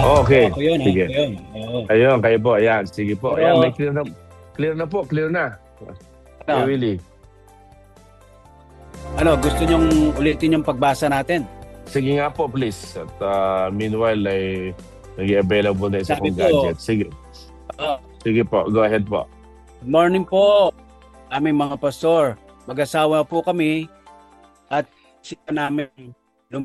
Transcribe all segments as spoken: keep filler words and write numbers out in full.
So, Okay, ako yun, ha? sige. Ako yun. Oo. Ayun, kayo po. Ayan, sige po. Ayan, may Pero, clear na, clear na po, clear na. Kuya ano, Willie. ano, gusto nyong ulitin yung pagbasa natin? Sige nga po, please. At ah, meanwhile, ay nag-available na isa Sabi kong po, gadget. Sige. ah, Sige po, go ahead po. good morning po, aming mga pastor. Mag-asawa po kami at siya namin lum-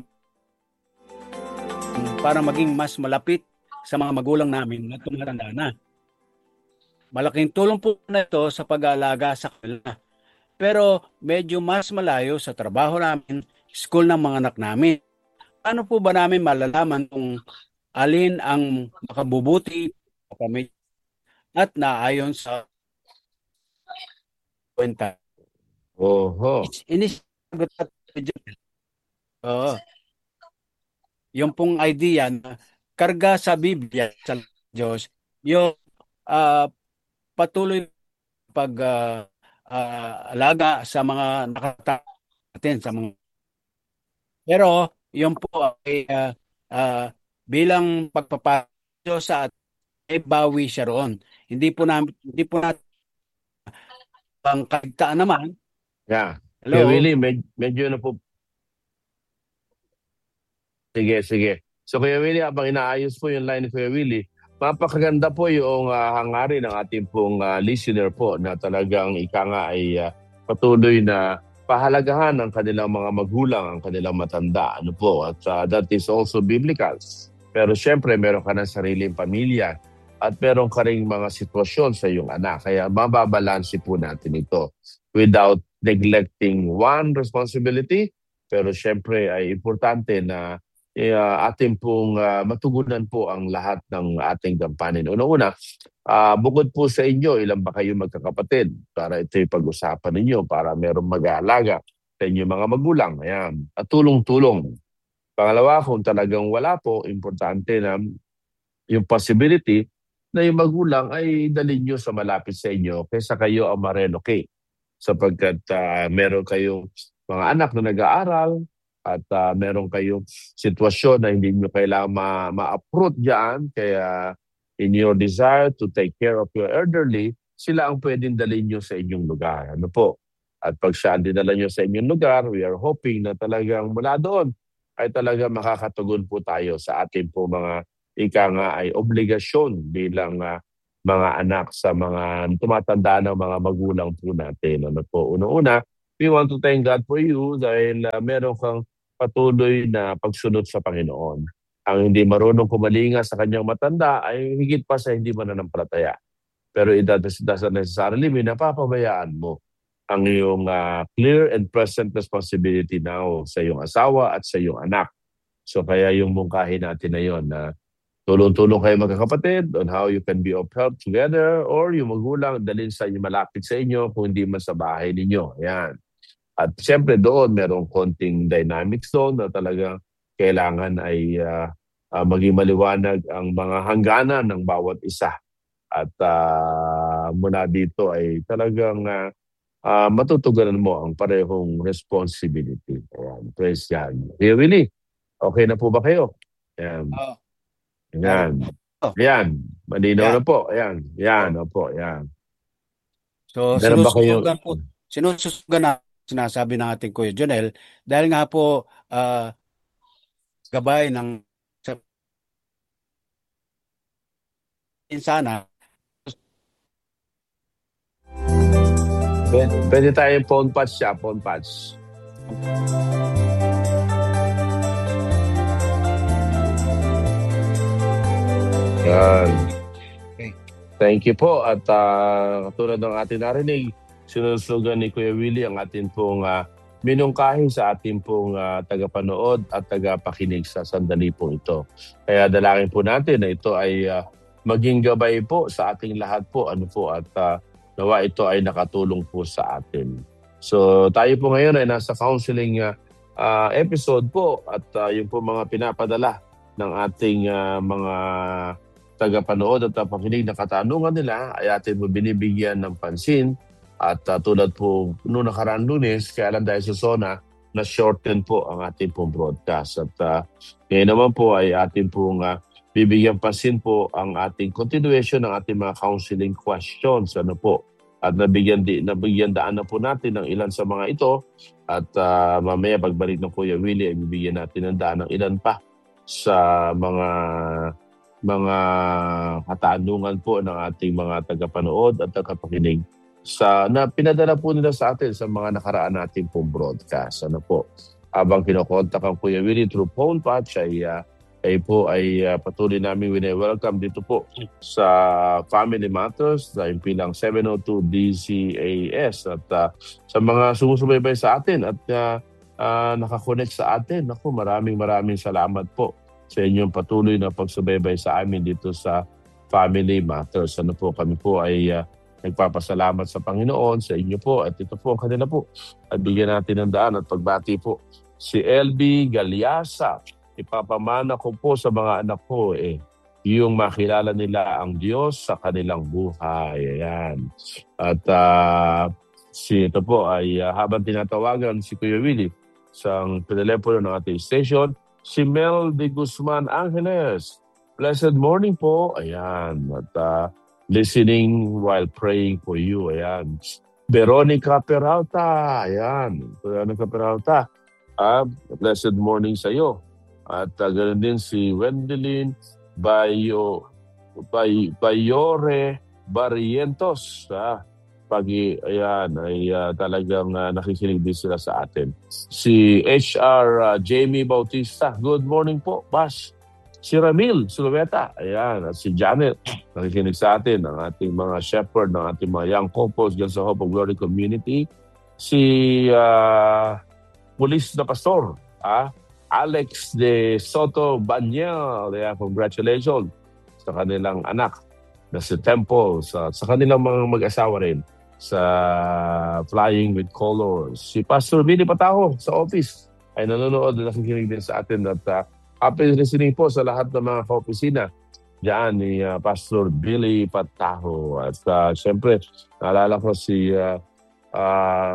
para maging mas malapit sa mga magulang namin na tumatanda na. Malaking tulong po na ito sa pag-aalaga sa kanila. Pero medyo mas malayo sa trabaho namin, school ng mga anak namin. Paano po ba namin malalaman kung alin ang makabubuti sa pamilya at naayon sa kwenta? Oho. Inisagot at Oo. Yung pong idea na karga sa Biblia sa Diyos, yung ah, patuloy pag ah, ah, alaga sa mga nakatatin sa mga. Pero yung po ay ah, ah, bilang pagpapayo sa at ay bawi siya roon. Hindi po namin hindi po natin ang kaligtaan naman. Yeah. Kuya Hello. Willie, med- medyo na po. Sige, sige. So Kuya Willie, habang inaayos po yung line ni Kuya Willie, mapakaganda po yung ah, hangarin ng ating pong ah, listener po na talagang ika nga ay ah, patuloy na pahalagahan ng kanilang mga magulang, ang kanilang matanda. Ano po? At ah, that is also biblical. Pero syempre, meron ka ng sariling pamilya at meron ka ring mga sitwasyon sa iyong anak. Kaya mababalansi po natin ito without neglecting one responsibility. Pero syempre ay importante na eh, ah, ating pong ah, matugunan po ang lahat ng ating gampanin. Una-una, ah, bukod po sa inyo, ilan ba kayo magkakapatid? Para ito'y pag-usapan ninyo para merong mag-aalaga sa inyong mga magulang. Ayan. At tulong-tulong. Pangalawa, kung talagang wala po, importante na yung possibility na yung magulang ay dalhin nyo sa malapit sa inyo kaysa kayo ang ma-relocate. Sapagkat ah, meron kayong mga anak na nag-aaral at ah, meron kayong sitwasyon na hindi nyo kailangan ma- ma-uproot dyan. Kaya in your desire to take care of your elderly, sila ang pwedeng dalhin nyo sa inyong lugar. Ano po? At pag siya ang dinala nyo sa inyong lugar, we are hoping na talagang mula doon ay talaga makakatugon po tayo sa ating po mga ika nga ay obligasyon bilang ah, mga anak sa mga tumatanda ng mga magulang po natin. Ano po? Una-una, we want to thank God for you dahil ah, meron kang patuloy na pagsunod sa Panginoon. Ang hindi marunong kumalinga sa kanyang matanda ay higit pa sa hindi mananampalataya. Pero it does- doesn't necessarily mean na papabayaan mo ang iyong ah, clear and present responsibility now sa iyong asawa at sa iyong anak. So kaya yung mungkahi natin na yon na tulong-tulong kayo magkakapatid on how you can be of help together or yung magulang dalhin sa inyo, malapit sa inyo kung hindi man sa bahay ninyo. Yan. At siyempre doon merong konting dynamic zone na talagang kailangan ay ah, ah, maging maliwanag ang mga hangganan ng bawat isa. At ah, mula dito ay talagang ah, ah, matutugunan mo ang parehong responsibility. Ayan. Praise God. Kuya Willie, okay na po ba kayo? Ayan. Oh, Ayan. oh, Ayan. Malinaw yeah. na po. Ayan. Ayan. Oh. Opo. Ayan. So Meron ba kayo? sinusugan po, sinusugan na sinasabi ng ating Kuya Jonel dahil nga po ah, gabay ng sa insana. Pwede, pwede tayong phone patch siya. Phone patch. Ayan. Okay. Thank you po. At ah, katulad ng ating narinig, sinusugan ni Kuya Willie ang ating pong ah, minungkahi sa ating pong ah, tagapanood at tagapakinig sa sandali po ito. Kaya dalangin po natin na ito ay ah, maging gabay po sa ating lahat po. Ano po at ah, nawa ito ay nakatulong po sa atin. So tayo po ngayon ay nasa counseling ah, ah, episode po at ah, yung po mga pinapadala ng ating ah, mga tagapanood at tagapakinig na katanungan nila ay atin mo binibigyan ng pansin. At uh, tulad po noong nakaraan Lunes, kaya lang dahil sa SONA, na-shorten po ang ating pong broadcast. At uh, ngayon naman po ay ating pong uh, bibigyan pansin po ang ating continuation ng ating mga counseling questions. Ano po? At nabigyan, di, nabigyan daan na po natin ng ilan sa mga ito. At uh, mamaya pagbalik ng Kuya Willie, ay bibigyan natin ng daan ng ilan pa sa mga mga katanungan po ng ating mga tagapanood at tagapakinig sa na pinadala po nila sa atin sa mga nakaraan natin pong broadcast. Ano po? Habang kinokontak ang Kuya Willie through phone patch ay uh, ay po ay uh, patuloy namin wini-welcome dito po sa Family Matters sa impilang seven oh two D C A S at uh, sa mga sumusubaybay sa atin at uh, uh, nakakonect sa atin. Naku, maraming maraming salamat po sa inyong patuloy na pagsubaybay sa amin dito sa Family Matters. Ano po, kami po ay uh, nagpapasalamat sa Panginoon, sa inyo po at ito po ang kanila po. At bigyan natin ng daan at pagbati po si L B Galiasa. Ipapamana ko po sa mga anak ko eh, yung makilala nila ang Diyos sa kanilang buhay. Ayan. At uh, si ito po ay uh, habang tinatawagan si Kuya Willie sa telepono ng ating station, si Mel de Guzman Angeles. Blessed morning po. Ayan. At uh, listening while praying for you. Ayan. Veronica Peralta. Ayan. Veronica Peralta. Uh, blessed morning sa iyo. At uh, ganoon din si Wendelin Bayo, Bay, Bayore Barrientos. Ah, pag ayan, ay uh, talagang uh, nakikinig din sila sa atin. Si H R uh, Jamie Bautista. Good morning po, Bas. Si Ramil Sulveta. Ayan. At si Janet. Nakikinig sa atin. Ang ating mga shepherd, ng ating mga young couples dyan sa Hope of Glory Community. Si uh, Police na Pastor. Ah, Alex de Soto Banyel, yeah, congratulations sa kanilang anak na si Temple, sa, sa kanilang mga mag-asawa rin sa Flying with Colors. Si Pastor Billy Pataho sa office ay nanonood na nakikinig din sa atin at uh, happy listening po sa lahat ng mga kaopisina diyan ni uh, Pastor Billy Pataho. At uh, siyempre, naalala ko si uh, uh,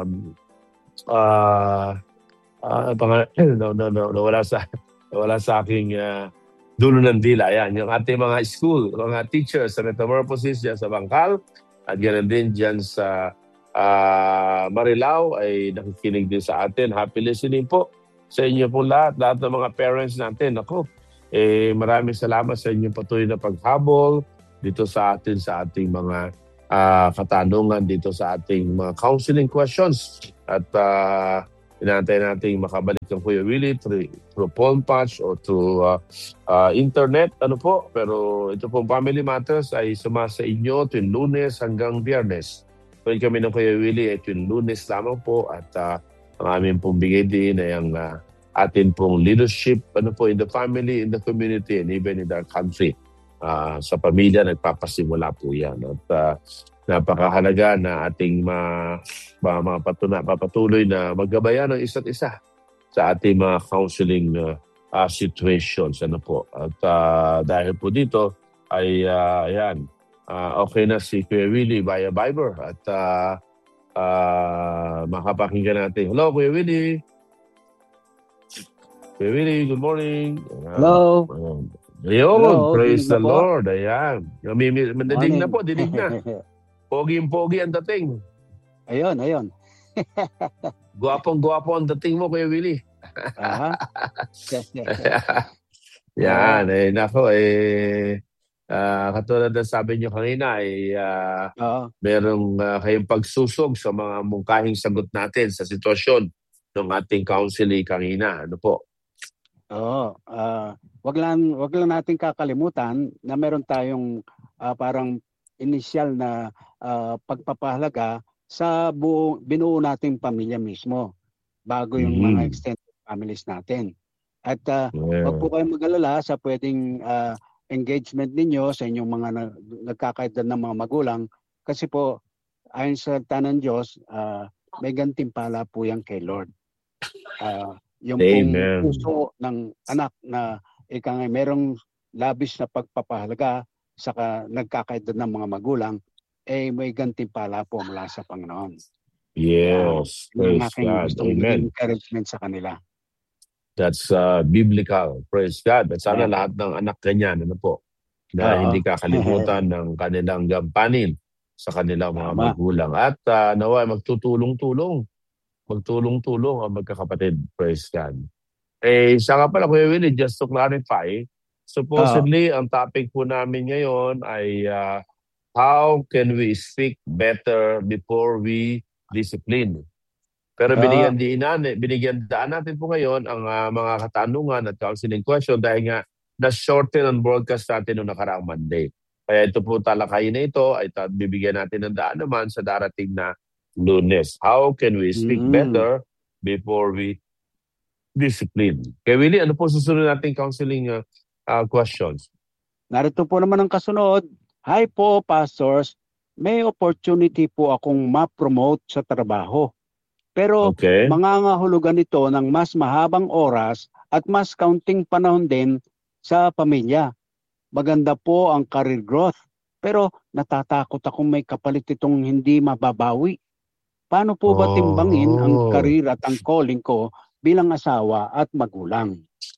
uh, Ah, uh, pang no no no nawala sa nawala sa aking uh, dulo ng dila. Ayan, yung ating mga school, mga teachers sa Metamorphosis diyan sa Bangkal at ganoon din diyan sa uh, Marilao ay nakikinig din sa atin. Happy listening po sa inyo po lahat, lahat ng mga parents natin. Ako, eh maraming salamat sa inyong patuloy na paghabol dito sa atin sa ating mga uh, katanungan dito sa ating mga counseling questions at uh, inaantay natin makabalik ang Kuya Willie through, through phone patch or through uh, uh, internet. Ano po? Pero ito pong Family Matters ay sumasa inyo tuwing Lunes hanggang Biyernes. Tuwing kami ng Kuya Willie ay tuwing Lunes lamang po at uh, ang aming pong bigay din ay ang uh, atin pong leadership ano po in the family, in the community, and even in our country. Uh, sa pamilya, nagpapasimula po yan. At uh, napakahalaga na ating ma, ma, ma patuna, papatuloy na maggabayan ng isa't isa sa ating mga counseling uh, uh, situations. Ano po. At uh, dahil po dito ay uh, ayan, uh, okay na si Kuya Willie via Viber at uh, uh, makapakinggan natin. Hello, Kuya Willie. Kuya Willie, good morning. Hello. Uh, Ayun, Hello, praise the po. Lord. Ayan. Madidig na po, didig na. Pogi-pogi ang dating. Ayun, ayun. Guwapong-guwapo ang dating mo, Kuya Willie. Aha. Yan, eh, nako, eh, uh, katulad na sabi niyo kanina, eh, uh, Oo. merong uh, kayong pagsusog sa mga mungkahing sagot natin sa sitwasyon ng ating counseling kanina. Ano po? Oo. Uh, wag lang, wag lang natin kakalimutan na meron tayong uh, parang initial na uh, pagpapahalaga sa buo, binuo nating pamilya mismo bago yung Mm-hmm. mga extended families natin. At uh, Yeah. wag po kayong mag-alala sa pwedeng uh, engagement ninyo sa inyong mga na, nagkakaedad ng mga magulang kasi po ayon sa tanan Diyos, uh, may gantimpala po yan kay Lord. Uh, yung pong Amen. puso ng anak na ika nga merong labis na pagpapahalaga sa ka, nagkakaedad ng mga magulang, eh may gantimpala po mula sa Panginoon. Yes. Uh, yung Praise aking God. gustong Amen. encouragement sa kanila. That's uh, biblical. Praise God. At sana Ah, lahat ng anak ganyan, ano po, na oo. hindi kakalimutan ng kanilang gampanin sa kanilang mga Tama. magulang. At uh, naway magtutulong-tulong. Magtulong-tulong ang magkakapatid. Praise God. Eh, siya nga pala, Kuya Willie, just to clarify, Oo. supposedly, ang topic po namin ngayon ay uh, how can we speak better before we discipline? Pero Oo. binigyan diinan, binigyan daan natin po ngayon ang ah, mga katanungan at counseling question dahil nga na-shorten ang broadcast natin noong nakaraang Monday. Kaya ito po talakayin na ito ay ta- bibigyan natin ng daan naman sa darating na Lunes. How can we speak Mm. better before we discipline? Kaya Willie, ano po susunod nating counseling ah, ah, questions? Narito po naman ang kasunod. Hi po, pastors. May opportunity po akong ma-promote sa trabaho. Pero Okay? mangangahulugan ito ng mas mahabang oras at mas kaunting panahon din sa pamilya. Maganda po ang career growth. Pero natatakot akong may kapalit itong hindi mababawi. Paano po ba timbangin ang Oh, career at ang calling ko bilang asawa at magulang?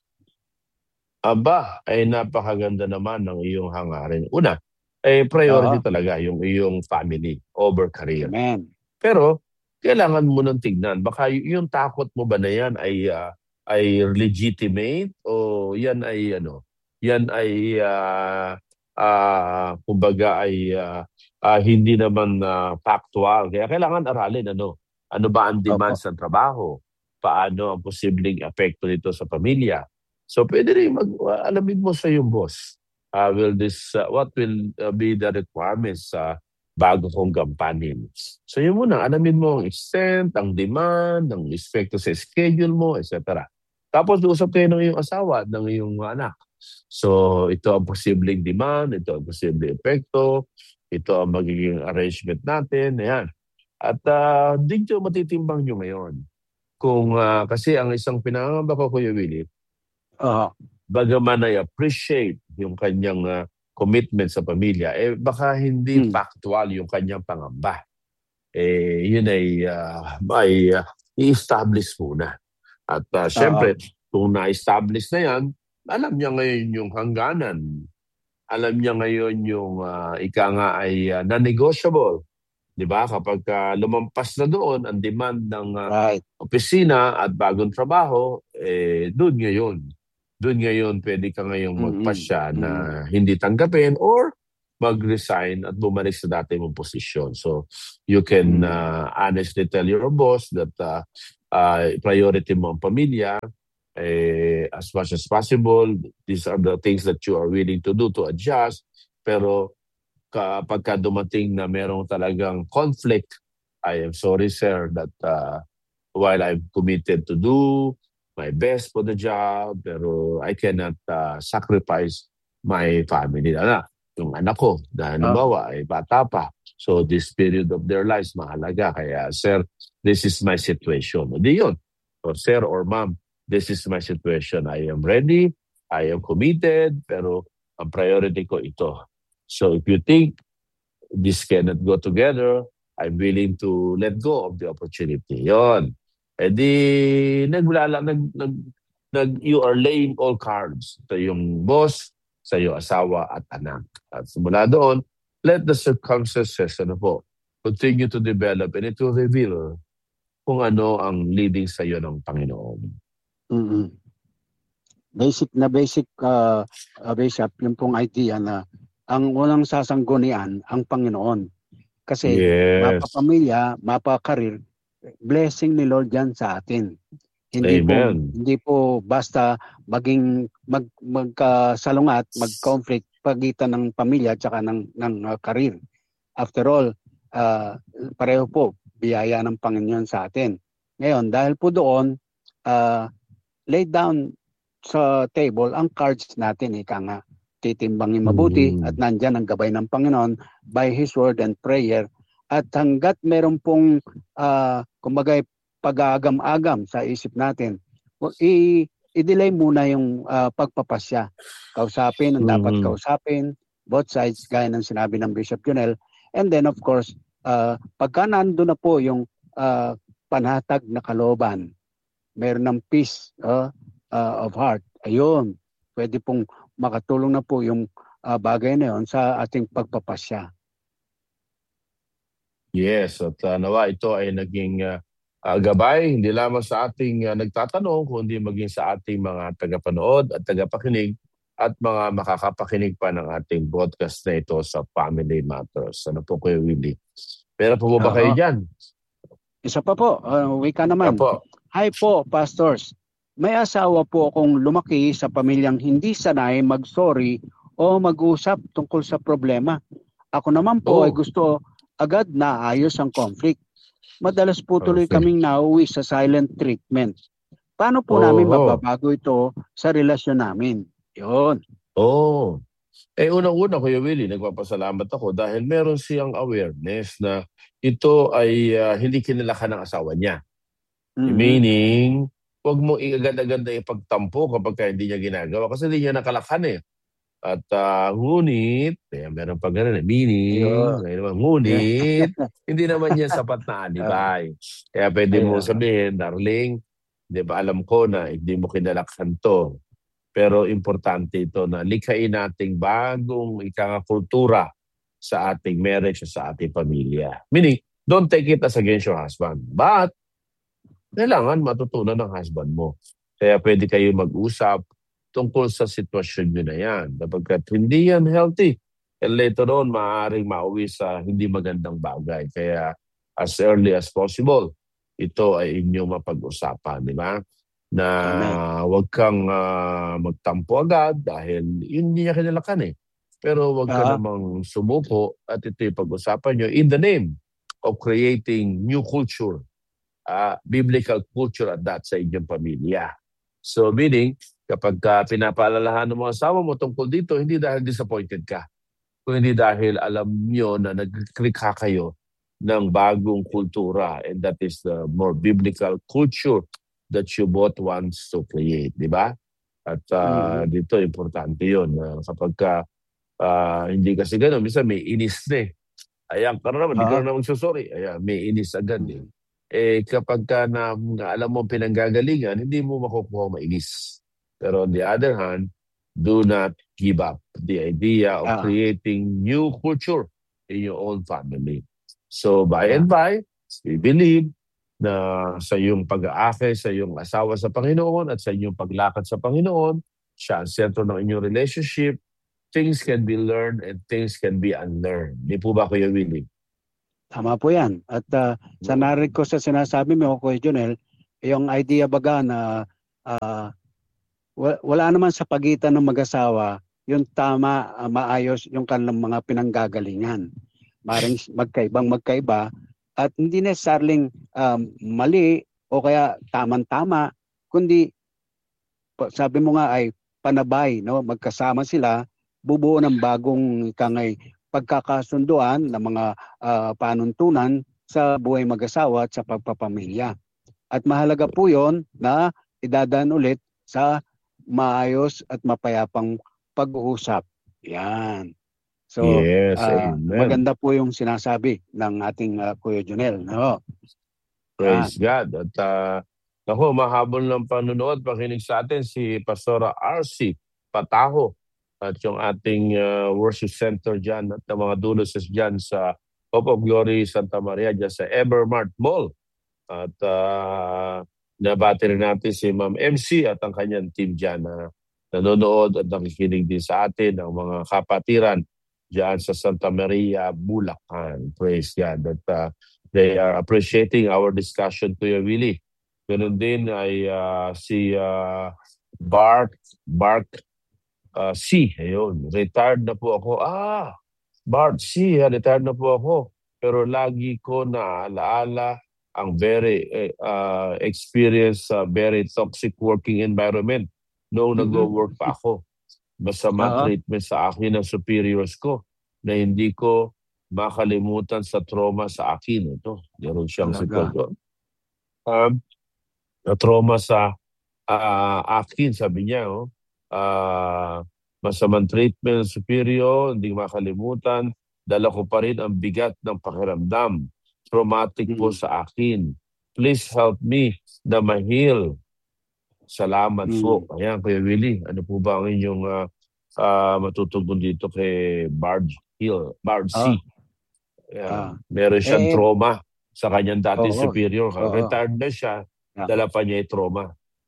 aba, ay napakaganda naman ng iyong hangarin. Una, eh, Oo. priority talaga yung iyong family over career. Amen. Pero kailangan mo nang tignan. Baka y- yung takot mo ba na yan ay ah, ay legitimate o yan ay ano, yan ay ah, ah, kumbaga ay ah, ah, hindi naman ah, factual. Kaya kailangan aralin ano. Ano ba ang Opo. demands ng trabaho? Paano ang posibleng epekto nito sa pamilya? So pwede rin mag ah, alamin mo sa iyong boss. Ah, will this ah, what will ah, be the requirements sa bago kong gampanin. So yun muna, alamin mo ang extent, ang demand, ang epekto sa schedule mo, et cetera. Tapos usap kayo ng iyong asawa, ng iyong mga anak. So ito ang posibleng demand, ito ang posibleng epekto, ito ang magiging arrangement natin, ayan. At uh, dito matitimbang nyo ngayon. Kung ah, kasi ang isang pinangangamba ko, Kuya Willie, Oo. bagaman I appreciate yung kanyang ah, commitment sa pamilya, eh baka hindi Mm. factual yung kanyang pangamba. Eh yun ay, ah, ay ah, i-establish muna. At ah, Oo. syempre, kung na-establish na yan, alam niya ngayon yung hangganan. Alam niya ngayon yung ah, ika nga ay ah, non-negotiable. Di ba? Kapag ah, lumampas na doon ang demand ng ah, Right. opisina at bagong trabaho, eh doon ngayon. Doon ngayon pwede ka ngayong Mm-mm. magpasya na Mm-mm. hindi tanggapin or mag-resign at bumalik sa dati mong posisyon. So you can Mm. uh, honestly tell your boss that uh, uh, priority mo ang pamilya eh, as much as possible. These are the things that you are willing to do to adjust. Pero kapag ka dumating na merong talagang conflict, I am sorry sir that uh, while I'm committed to do my best for the job, pero I cannot uh, sacrifice my family. Anak, yung anak ko, dahil Oh. halimbawa ay bata pa. So this period of their lives, mahalaga. Kaya, sir, this is my situation. Hindi yun. Or sir or ma'am, this is my situation. I am ready, I am committed, pero ang priority ko ito. So if you think this cannot go together, I'm willing to let go of the opportunity. Yon. Eh di, naglala, nag, nag, nag, you are laying all cards sa yung boss, sa yung asawa at anak. At mula doon, let the circumstances, ano po, continue to develop and it will reveal kung ano ang leading sa iyo ng Panginoon. Mm-mm. Basic na basic, uh, uh, Bishop, yung pong idea na ang unang sasanggunian ang Panginoon. Kasi Yes. mapapamilya, mapakarir, blessing ni Lord yan sa atin. Hindi po Amen. hindi po basta maging mag magkasalungat, mag-conflict pagitan ng pamilya at saka ng ng uh, career. After all, uh, pareho po biyaya ng Panginoon sa atin. Ngayon, dahil po doon, uh, lay down sa table ang cards natin, ika nga. Titimbangin mabuti Mhm. at nandyan ang gabay ng Panginoon by His word and prayer. At hanggat meron pong uh, kumbaga pag-aagam-agam sa isip natin, i- i-delay muna yung uh, pagpapasya. Kausapin ang dapat Mhm. kausapin, both sides, gaya ng sinabi ng Bishop Junel. And then of course, uh, pagka nandun na po yung uh, panatag na kalooban, meron ng peace, uh, uh, of heart. Ayun, pwede pong makatulong na po yung uh, bagay na yun sa ating pagpapasya. Yes, at uh, nawa ito ay naging uh, uh, gabay, hindi lamang sa ating uh, nagtatanong, kundi maging sa ating mga tagapanood at tagapakinig at mga makakapakinig pa ng ating broadcast na ito sa Family Matters. Ano po, Kuya Willie? Pero po ba kayo Oo. dyan? Isa pa po, uh, wika naman. Apo. Hi po, pastors. May asawa po akong lumaki sa pamilyang hindi sanay mag-sorry o mag-usap tungkol sa problema. Ako naman po Oh. ay gusto agad na ayos ang conflict. Madalas po tuloy Okay. kaming nauwi sa silent treatment. Paano po namin Oo. mababago ito sa relasyon namin? Yun. Oh. Eh, unang-una, Kuya Willie, nagpapasalamat ako dahil meron siyang awareness na ito ay ah, hindi kinalakan ng asawa niya. Mhm. Meaning, huwag mo agad-agad na ipagtampo kapag ka hindi niya ginagawa kasi hindi niya nakalakhan eh. At ah, ngunit, eh, meron pa ganun eh, meaning, Ayun. may naman, ngunit, hindi naman niya sapat na alibay. Kaya pwede mo Ayun. sabihin, darling, di ba alam ko na hindi mo kinalakhan to. Pero importante ito na likhain nating bagong ikang kultura sa ating marriage o sa ating pamilya. Meaning, don't take it as against your husband. But, kailangan matutunan ng husband mo. Kaya pwede kayo mag-usap tungkol sa sitwasyon nyo na yan. Kapag hindi yan healthy, and later on, maaaring mauwi sa hindi magandang bagay. Kaya as early as possible, ito ay inyong mapag-usapan, di ba? Na Amen. huwag kang ah, magtampo agad dahil hindi niya kinalakan eh. Pero huwag ka Ah. namang sumuko at ito'y pag-usapan nyo in the name of creating new culture, ah, biblical culture at that sa inyong pamilya. So meaning, kapag uh, pinapaalalahan ng mga asawa mo tungkol dito, hindi dahil disappointed ka, kung hindi dahil alam nyo na nagklikha kayo ng bagong kultura, and that is the more biblical culture that you both wants to create, di ba? At uh, Mhm. dito, importante yun. Uh, kapag ka, uh, hindi kasi gano'n, minsan may inis na eh. Ayan, ka na naman, di ka Ah. na naman magsasorry. Ayan, may inis agad eh. Mhm. Eh, kapag ka na, na alam mo pinanggagalingan, hindi mo makukuha mainis. Pero on the other hand, do not give up the idea of Ah. creating new culture in your own family. So by Yeah. and by, we believe na sa iyong pag-aakay sa iyong asawa sa Panginoon at sa iyong paglakad sa Panginoon, siya ang sentro ng inyong relationship, things can be learned and things can be unlearned. Di po ba, Kuya Willie? Tama po yan. At uh, sa narinig ko sa sinasabi mo, Kuya Jonel, yung idea baga na uh, wa- wala naman sa pagitan ng mag-asawa yung tama, uh, maayos yung kanilang mga pinanggagalingan. Maring magkaibang magkaiba at hindi necessarily um, mali o kaya tamang-tama, kundi pa- sabi mo nga ay panabay, no? Magkasama sila, bubuo ng bagong kangay pagkakasunduan ng mga ah, panuntunan sa buhay mag-asawa at sa pagpapamilya. At mahalaga po yon na idadaan ulit sa maayos at mapayapang pag-uusap. Yan. So, Yes, ah, amen. maganda po yung sinasabi ng ating ah, Kuya Junel. No? Yan. Praise God. At uh, naku, mahabol ng panunood, pakinig sa atin si Pastora R C Pataho at yung ating uh, worship center dyan at ng mga duluses dyan sa Hope of Glory Santa Maria dyan sa Evermart Mall. At uh, nabati rin natin si Ma'am M C at ang kanyang team dyan na nanonood at nakikinig din sa atin ang mga kapatiran dyan sa Santa Maria, Bulacan. Praise God. At uh, they are appreciating our discussion, Kuya Willie. Ganun din ay uh, si uh, Bart, Bart uh, C. Ayun, retired na po ako. Ah, Bart C. Retired na po ako. Pero lagi ko naalaala ang very uh, experience, uh, very toxic working environment noong Mhm. nag-work pa ako. Masama Oo. treatment sa akin ng superiors ko na hindi ko makalimutan sa trauma sa akin. Ito, meron siyang Talaga. sitwasyon. Um, na trauma sa ah, akin, sabi niya, oh, ah, masamang treatment ng superior, hindi makalimutan, dala ko pa rin ang bigat ng pakiramdam. Traumatic po Mhm. sa akin. Please help me na ma-heal Salamat po. Mm. Ayan, Kuya Willie, ano po ba ang inyong uh, uh, matutugon dito kay Bard Hill, Bard Ah, C? Ayan, ah. meron siyang Eh, trauma sa kanyang dating oo, superior. oo. Retired na siya, Ah, dala pa niya yung trauma.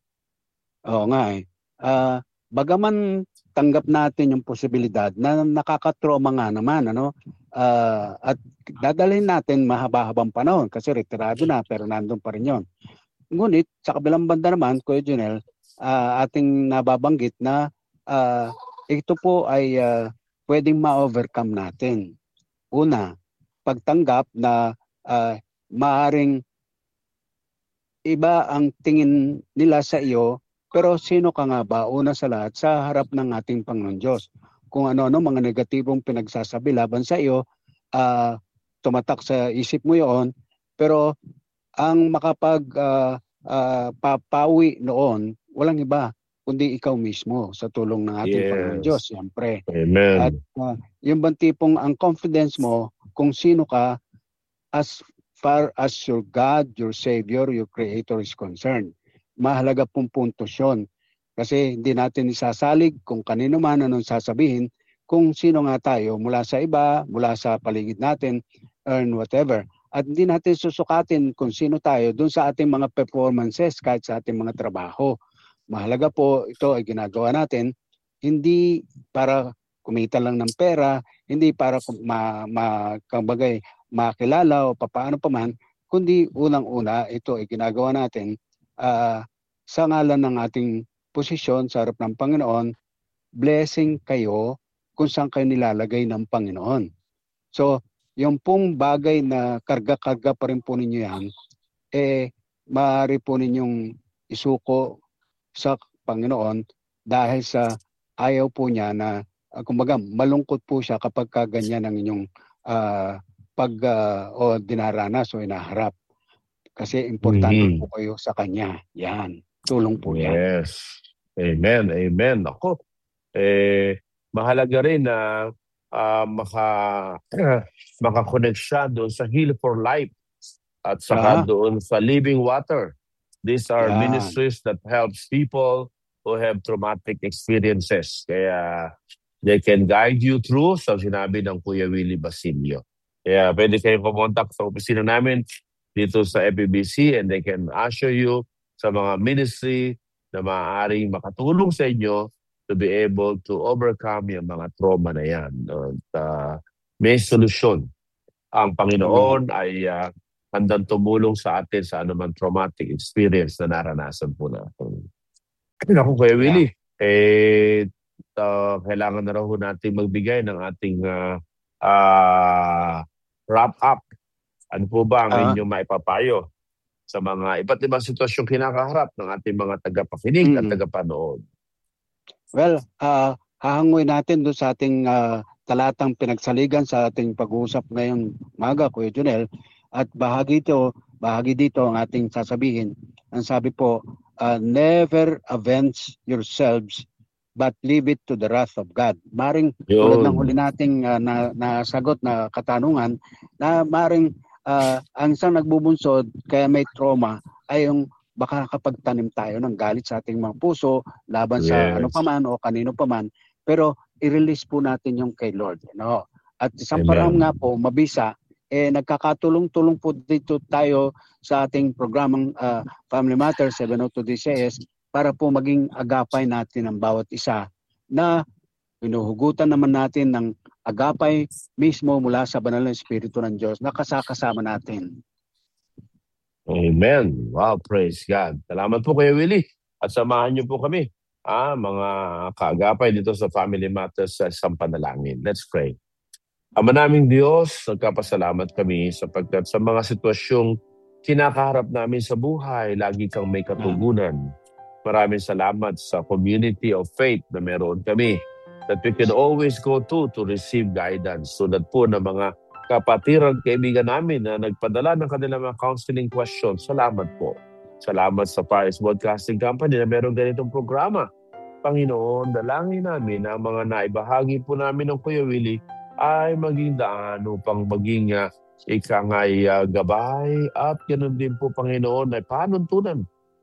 oo nga eh. Ah, bagaman tanggap natin yung posibilidad na nakakatrauma nga naman, ano? Ah, at dadalhin natin mahaba-habang panahon kasi retirado na pero nandun pa rin yun. Ngunit sa kabilang banda naman, Kuya Junel, ah, ating nababanggit na ah, ito po ay ah, pwedeng ma-overcome natin. Una, pagtanggap na ah, maaring iba ang tingin nila sa iyo, pero sino ka nga ba una sa lahat sa harap ng ating Panginoon Diyos? Kung ano-ano mga negatibong pinagsasabi laban sa iyo, ah, tumatak sa isip mo yon, pero ang makapag ah, ah, papawi noon, walang iba kundi ikaw mismo sa tulong ng ating Panginoon Diyos, Yes. siyempre. At Amen. ah, yung bang tipong ang confidence mo kung sino ka as far as your God, your Savior, your Creator is concerned. Mahalaga pong puntos yun. Kasi hindi natin isasalig kung kanino man anong sasabihin, kung sino nga tayo mula sa iba, mula sa paligid natin, and whatever. At hindi natin susukatin kung sino tayo dun sa ating mga performances kahit sa ating mga trabaho. Mahalaga po ito ay ginagawa natin hindi para kumita lang ng pera, hindi para ma, ma, kambagay, makilala o papaano pa man, kundi unang-una ito ay ginagawa natin uh, sa ngalan ng ating posisyon sa harap ng Panginoon, blessing kayo kung saan kayo nilalagay ng Panginoon. So, yung pong bagay na karga-karga pa rin po ninyo yan, eh, maaari po ninyong isuko sa Panginoon dahil sa ayaw po niya na, uh, kumbaga, malungkot po siya kapag kaganyan ang inyong uh, pag uh, o dinaranas o inaharap. Kasi importante Mhm. po kayo sa Kanya. Yan. Tulong po yan. Yes. Amen. Amen. Ako, eh, mahalaga rin na uh, maka, makakonect siya doon sa Heal for Life at saka Ah, doon sa Living Water. These are yan. ministries that helps people who have traumatic experiences. Kaya they can guide you through sa sinabi ng Kuya Willie Basilio. Kaya pwede kayong pumontak sa opisina namin dito sa F E B C and they can usher you sa mga ministry na maaaring makatulong sa inyo to be able to overcome yung mga trauma na yan. At uh, may solusyon. Ang Panginoon ay uh, handang tumulong sa atin sa anumang traumatic experience na naranasan po natin. Ako, Kuya Yeah. Willie, eh, uh, kailangan na raw natin magbigay ng ating uh, uh, wrap up. Ano po ba ang Ah. inyong maipapayo sa mga iba't ibang sitwasyong kinakaharap ng ating mga tagapakinig at Mm. tagapanood? Well, uh, hahanguin natin doon sa ating uh, talatang pinagsaligan sa ating pag-uusap ngayong maga, Kuya Junel. At bahagi ito, bahagi dito ang ating sasabihin. Ang sabi po, uh, never avenge yourselves but leave it to the wrath of God. Maring tulad ng huli nating uh, na, nasagot na katanungan, na maring uh, ang isang nagbubunsod kaya may trauma ay yung baka kapagtanim tayo ng galit sa ating mga puso laban sa Yes. ano paman o kanino paman, pero i-release po natin yung kay Lord. No? At isang Amen. parang nga po, mabisa, eh nagkakatulong-tulong po dito tayo sa ating programang uh, Family Matters seven oh two D C S para po maging agapay natin ang bawat isa na pinuhugutan naman natin ng agapay mismo mula sa banal na Espiritu ng Diyos na kasakasama natin. Amen. Wow, praise God. Salamat po Kuya Willie. At samahan niyo po kami, ah, mga kaagapay dito sa Family Matters sa isang panalangin. Let's pray. Ama naming Diyos, nagkapasalamat kami sapagkat sa mga sitwasyong kinakaharap namin sa buhay, lagi kang may katugunan. Maraming salamat sa community of faith na meron kami that we can always go to to receive guidance. Tulad po ng mga kapatiran, kaibigan namin na nagpadala ng kanilang mga counseling questions. Salamat po. Salamat sa Paris Broadcasting Company na meron ganitong programa. Panginoon, dalangin namin na ang mga naibahagi po namin ng Kuya Willie ay maging daan upang maging uh, ikang ay uh, gabay at ganoon din po, Panginoon, ay panuntunan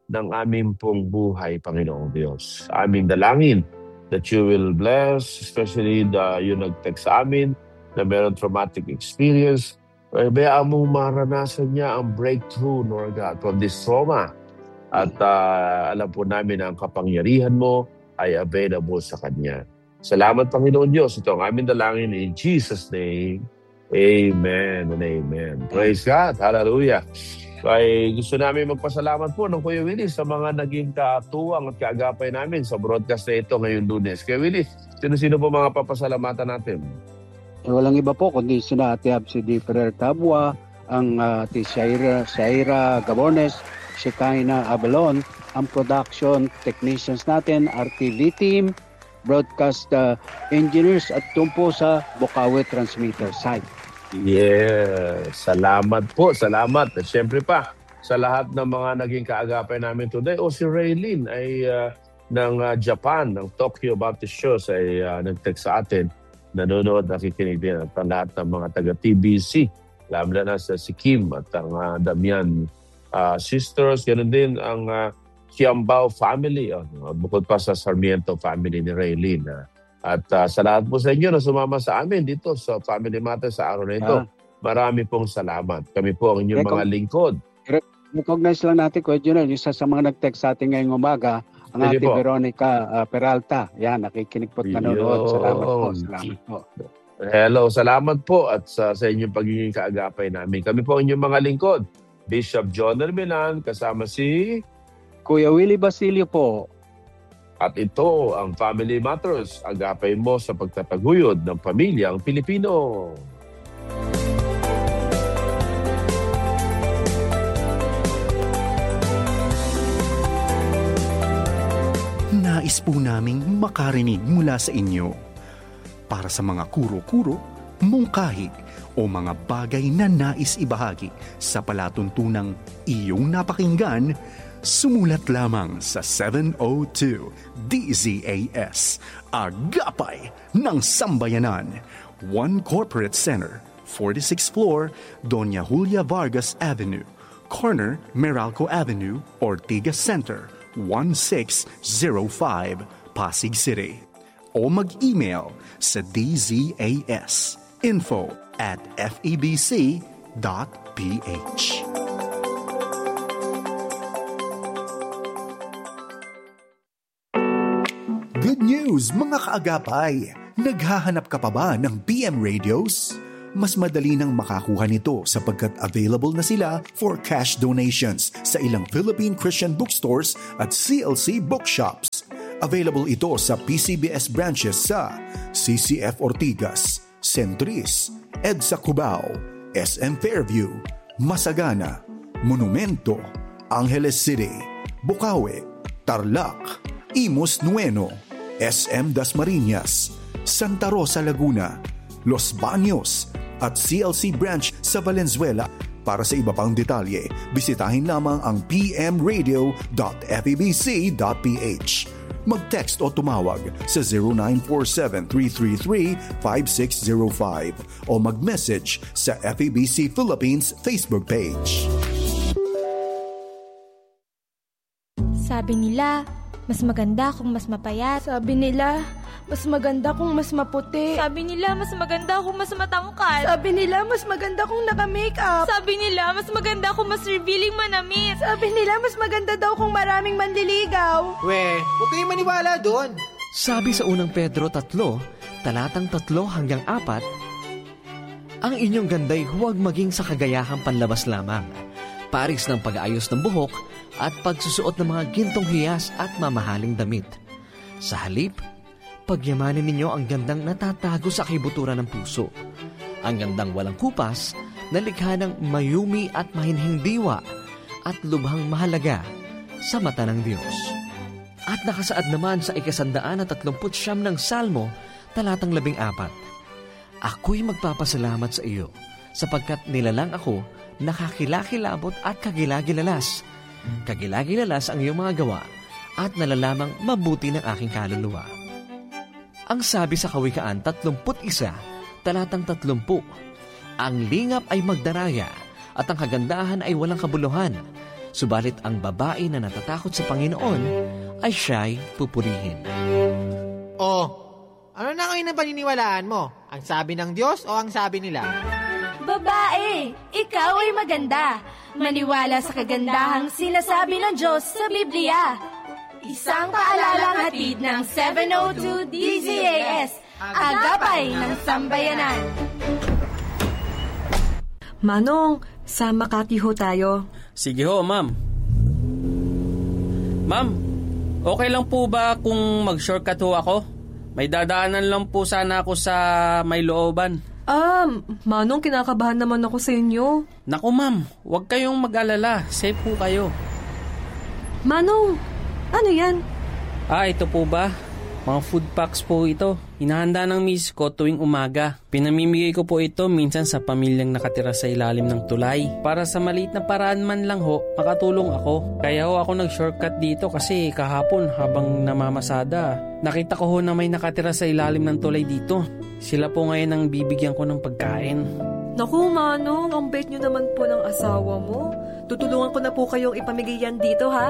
ng aming pong buhay, Panginoong Diyos. Aming dalangin that you will bless, especially the, yung nag-text sa amin na meron traumatic experience. Bayaan mong maranasan niya ang breakthrough, Lord God, from this trauma. At uh, alam po namin na ang kapangyarihan mo ay available sa Kanya. Salamat, Panginoon Diyos. Ito ang aming dalangin in Jesus' name. Amen and amen. Praise God. Hallelujah. Ay gusto namin magpasalamat po ng Kuya Willie sa mga naging katuwang at kaagapay namin sa broadcast na ito ngayong Lunes. Kuya Willie, sino-sino po mga papasalamatan natin? Eh, walang iba po kundi sina Ate Absidi Ferrer Tabua, ang uh, Ate Shaira, Shaira Gabones, si Kaina Abalon, ang production technicians natin, R T V team, broadcast uh, engineers at doon po sa Bukawi Transmitter site. Yes, salamat po, salamat. At syempre pa, sa lahat ng mga naging kaagapay namin today, o si Raylene ay uh, ng uh, Japan, ng Tokyo Baptist Church ay uh, nag-text sa atin. Nanonood, nakikinig din at ang lahat ng mga taga-T B C. Alam na na sa si Kim at ang uh, Damian uh, sisters. Ganun din ang uh, Kiambao family. Uh, bukod pa sa Sarmiento family ni Raylene. Uh, At uh, sa lahat po sa inyo na sumama sa amin dito sa Family Matter sa araw na ito, ah. marami pong salamat. Kami po ang inyong Recog- mga lingkod. Recognize lang natin, Kuya Junel, isa sa mga nag-text sa atin ngayong umaga, ang Sige ate po. Veronica uh, Peralta. Yan, nakikinig po at nanonood. Salamat po. Salamat po. Hello, salamat po at sa, sa inyong pagiging kaagapay namin. Kami po ang inyong mga lingkod. Bishop John Herminan, kasama si Kuya Willie Basilio po. At ito ang Family Matters, agapay mo sa pagtataguyod ng pamilyang Pilipino. Nais po naming makarinig mula sa inyo. Para sa mga kuro-kuro, mungkahi o mga bagay na nais ibahagi sa palatuntunang iyong napakinggan, sumulat lamang sa seven oh two D Z A S, Agapay ng Sambayanan, One Corporate Center, forty-sixth floor, Doña Julia Vargas Avenue, corner Meralco Avenue, Ortigas Center, one six zero five, Pasig City. O mag-email sa d z a s info at f e b c dot p h. Good news mga kaagapay! Naghahanap ka pa ba ng P M radios? Mas madali nang makakuha nito sapagkat available na sila for cash donations sa ilang Philippine Christian bookstores at C L C bookshops. Available ito sa P C B S branches sa C C F Ortigas, Centris, EDSA Cubao, S M Fairview, Masagana, Monumento, Angeles City, Bukawi, Tarlac, Imus Nueno, S M Dasmariñas, Santa Rosa Laguna, Los Baños at C L C branch sa Valenzuela. Para sa iba pang detalye, bisitahin lamang ang p m radio dot f e b c dot p h. Mag-text o tumawag sa zero nine four seven, three three three, five six zero five o mag-message sa F E B C Philippines Facebook page. Sabi nila, mas maganda kung mas mapayat. Sabi nila, mas maganda kung mas maputi. Sabi nila, mas maganda kung mas matangkad. Sabi nila, mas maganda kung naka-makeup. Sabi nila, mas maganda kung mas revealing manamit. Sabi nila, mas maganda daw kung maraming manliligaw. We, huwag kayong maniwala doon. Sabi sa unang Pedro tatlo, talatang tatlo hanggang apat, ang inyong ganday huwag maging sa kagayahang panlabas lamang, paris ng pag-aayos ng buhok at pagsusuot ng mga gintong hiyas at mamahaling damit. Sa halip, pagyamanin ninyo ang gandang natatago sa kibuturan ng puso. Ang gandang walang kupas, na likha ng mayumi at mahinhing diwa at lubhang mahalaga sa mata ng Diyos. At nakasaad naman sa ikasandaan at tatlumput siyam ng Salmo, talatang labing apat, ako'y magpapasalamat sa iyo, sapagkat nilalang ako nakakilakilabot at kagilagilalas. Kagilagilalas ang iyong mga gawa at nalalamang mabuti ng aking kaluluwa. Ang sabi sa Kawikaan tatlumput isa, talatang tatlumpu, ang lingap ay magdaraya at ang kagandahan ay walang kabuluhan, Subalit ang babae na natatakot sa Panginoon ay siya'y pupurihin. Oh, ano na kayo ng paniniwalaan mo? Ang sabi ng Diyos o ang sabi nila? Babae, ikaw ay maganda. Maniwala sa kagandahang sinasabi ng Diyos sa Biblia. Isang paalalang hatid ng seven oh two D Z A S, Agapay ng Sambayanan. Manong, sa Makati ho tayo. Sige ho, ma'am. Ma'am, okay lang po ba kung mag-shortcut ho ako? May dadaanan lang po sana ako sa may looban. Ah, Manong, kinakabahan naman ako sa inyo. Naku ma'am, huwag kayong mag-alala. Safe po kayo. Manong, ano yan? Ah, ito po ba? Mga food packs po ito. Hinahanda ng miss ko tuwing umaga. Pinamimigay ko po ito minsan sa pamilyang nakatira sa ilalim ng tulay. Para sa maliit na paraan man lang ho, makatulong ako. Kaya ho ako nag-shortcut dito kasi kahapon habang namamasada, nakita ko ho na may nakatira sa ilalim ng tulay dito. Sila po ngayon ang bibigyan ko ng pagkain. Naku, Manong, ang bait nyo naman po ng asawa mo. Tutulungan ko na po kayong ipamigay yan dito, ha?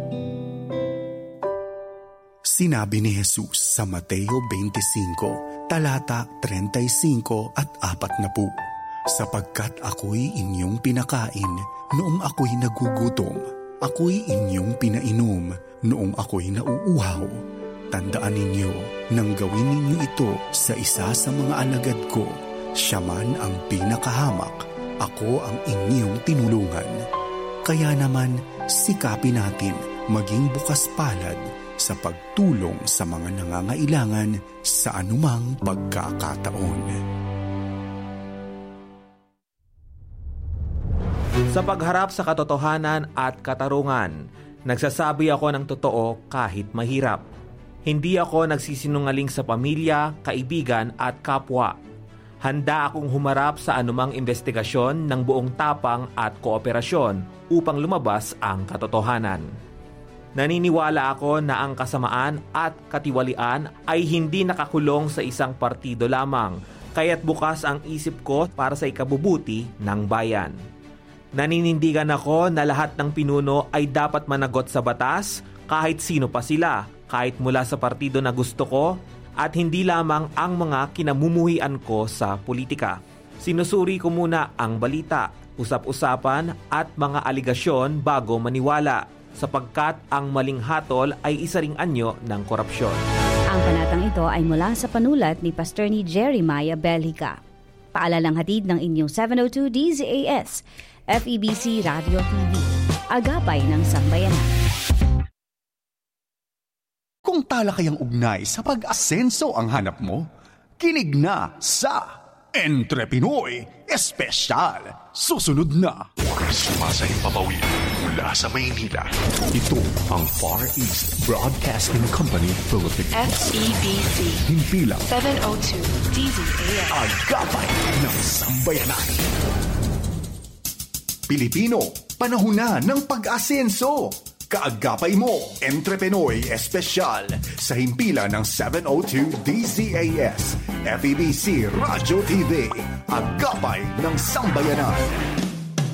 Sinabi ni Jesus sa Mateo twenty-five, talata thirty-five at apat na po, sapagkat ako'y inyong pinakain noong ako'y nagugutom, ako'y inyong pinainom noong ako'y nauuhaw. Tandaan ninyo, nang gawin ninyo ito sa isa sa mga alagad ko, siya man ang pinakahamak, ako ang inyong tinulungan. Kaya naman, sikapin natin maging bukas palad sa pagtulong sa mga nangangailangan sa anumang pagkakataon. Sa pagharap sa katotohanan at katarungan, nagsasabi ako ng totoo kahit mahirap. Hindi ako nagsisinungaling sa pamilya, kaibigan at kapwa. Handa akong humarap sa anumang investigasyon ng buong tapang at kooperasyon upang lumabas ang katotohanan. Naniniwala ako na ang kasamaan at katiwalian ay hindi nakakulong sa isang partido lamang, kaya't bukas ang isip ko para sa ikabubuti ng bayan. Naninindigan ako na lahat ng pinuno ay dapat managot sa batas, kahit sino pa sila, kahit mula sa partido na gusto ko, at hindi lamang ang mga kinamumuhian ko sa politika. Sinusuri ko muna ang balita, usap-usapan at mga aligasyon bago maniwala, sapagkat ang maling hatol ay isa ring anyo ng korupsyon. Ang panatang ito ay mula sa panulat ni Pastor ni Jeremiah Belhica. Paalalang hatid ng inyong seven oh two D Z A S, F E B C Radio T V, Agapay ng Sambayanan. Kung talakayang ugnay sa pag-asenso ang hanap mo, kinig na sa Entre Pinoy Espesyal. Susunod na. Sumasahing papawid mula sa Maynila. Ito ang Far East Broadcasting Company Philippines. F E B C. Himpilang seven oh two D Z A S. Agapay ng Sambayanan. Pilipino, panahon na ng pag-asenso. Kaagapay mo, Entre Pinoy Espesyal sa himpilan ng seven oh two D Z A S, F E B C Radio T V, Agapay ng Sambayanan.